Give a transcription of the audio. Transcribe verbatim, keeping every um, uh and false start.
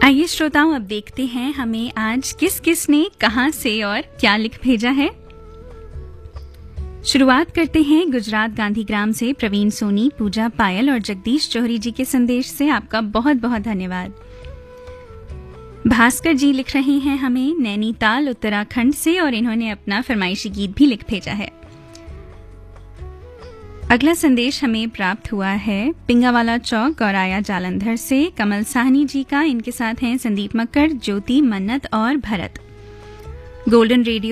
आइए श्रोताओं, अब देखते हैं हमें आज किस किस ने कहां से और क्या लिख भेजा है। शुरुआत करते हैं गुजरात गांधीग्राम से प्रवीण सोनी, पूजा पायल और जगदीश जौहरी जी के संदेश से। आपका बहुत बहुत धन्यवाद। भास्कर जी लिख रहे हैं हमें नैनीताल उत्तराखंड से और इन्होंने अपना फरमाइशी गीत भी लिख भेजा है। अगला संदेश हमें प्राप्त हुआ है पिंगावाला चौक गौराया जालंधर से कमल साहनी जी का। इनके साथ हैं संदीप मक्कर, ज्योति, मन्नत और भरत। Golden radio